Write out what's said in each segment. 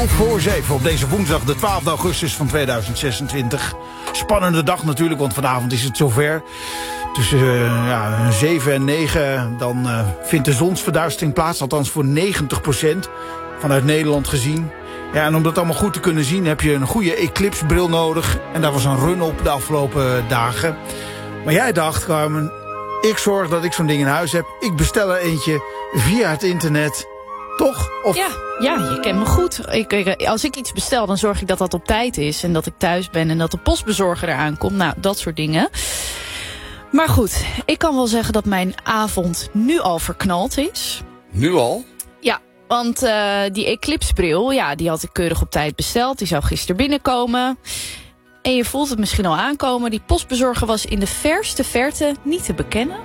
5:45 op deze woensdag, de 12 augustus van 2026. Spannende dag natuurlijk, want vanavond is het zover. Tussen 7 en 9 dan vindt de zonsverduistering plaats, althans voor 90% vanuit Nederland gezien. Ja, en om dat allemaal goed te kunnen zien heb je een goede eclipsebril nodig. En daar was een run op de afgelopen dagen. Maar jij dacht, Carmen, ik zorg dat ik zo'n ding in huis heb. Ik bestel er eentje via het internet. Toch? Of... Ja, je kent me goed. Als ik iets bestel, dan zorg ik dat dat op tijd is. En dat ik thuis ben en dat de postbezorger eraan komt. Nou, dat soort dingen. Maar goed, ik kan wel zeggen dat mijn avond nu al verknald is. Nu al? Ja, want die eclipsebril, die had ik keurig op tijd besteld. Die zou gisteren binnenkomen. En je voelt het misschien al aankomen. Die postbezorger was in de verste verte niet te bekennen.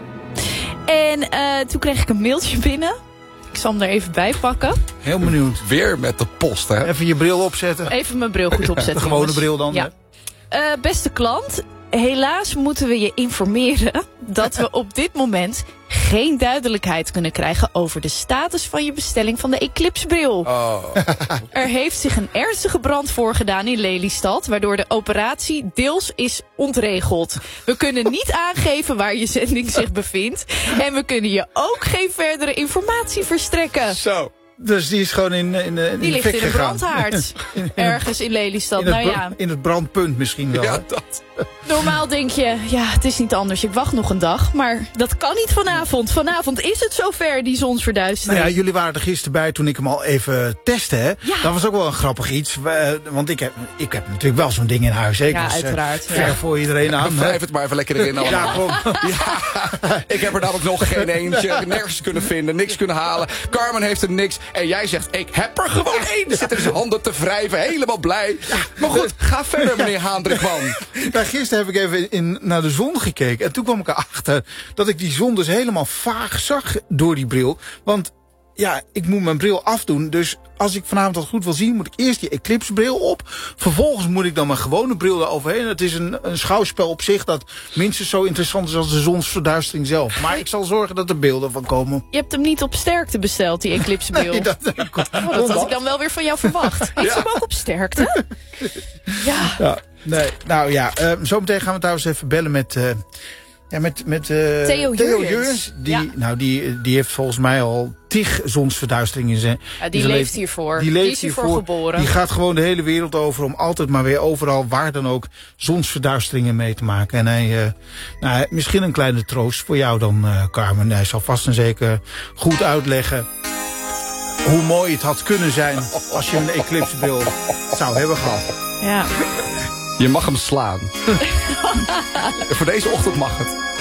En toen kreeg ik een mailtje binnen. Ik zal hem er even bij pakken. Heel benieuwd. Weer met de post, hè? Even je bril opzetten. Even mijn bril goed opzetten. De gewone jongens. bril dan. Ja. Beste klant, helaas moeten we je informeren dat we op dit moment geen duidelijkheid kunnen krijgen over de status van je bestelling van de eclipsebril. Oh. Er heeft zich een ernstige brand voorgedaan in Lelystad, waardoor de operatie deels is ontregeld. We kunnen niet aangeven waar je zending zich bevindt en we kunnen je ook geen verdere informatie verstrekken. Zo. Dus die is gewoon in Die ligt in een brandhaard. Ergens in Lelystad. In het brandpunt misschien wel. Ja, hè? dat. Normaal denk je, het is niet anders, ik wacht nog een dag. Maar dat kan niet vanavond. Vanavond is het zover, die zonsverduistering. Nou ja, jullie waren er gisteren bij toen ik hem al even testte. Hè? Ja. Dat was ook wel een grappig iets. Want ik heb natuurlijk wel zo'n ding in huis. Hè? Ja, Dus, uiteraard. ver voor iedereen aan. Wrijf het maar even lekker erin allemaal. Ja, gewoon. Ja, ik heb er namelijk nog geen eentje. Nergens kunnen vinden, niks kunnen halen. Carmen heeft er niks. En jij zegt, ik heb er gewoon één. Zit er in zijn handen te wrijven, helemaal blij. Maar goed, ga verder, meneer Haandrikman. Nou, gisteren heb ik even naar de zon gekeken. En toen kwam ik erachter dat ik die zon dus helemaal vaag zag door die bril. Want ja, ik moet mijn bril afdoen. Dus als ik vanavond dat goed wil zien, moet ik eerst die eclipsebril op. Vervolgens moet ik dan mijn gewone bril eroverheen. Het is een schouwspel op zich dat minstens zo interessant is als de zonsverduistering zelf. Maar ik zal zorgen dat er beelden van komen. Je hebt hem niet op sterkte besteld, die eclipsebril. Nee, dat had ik dan wel weer van jou verwacht. Heeft ze hem ook op sterkte? Ja. Nee, nou ja, zometeen gaan we trouwens even bellen met Theo Jurjens. Die heeft volgens mij al 10 zonsverduisteringen in zijn. Die leeft hiervoor. Die is hiervoor geboren. Die gaat gewoon de hele wereld over om altijd maar weer overal, waar dan ook, zonsverduisteringen mee te maken. En hij misschien een kleine troost voor jou dan, Carmen. Hij zal vast en zeker goed uitleggen hoe mooi het had kunnen zijn als je een eclipsebril zou hebben gehad. Ja. Je mag hem slaan. Voor deze ochtend mag het.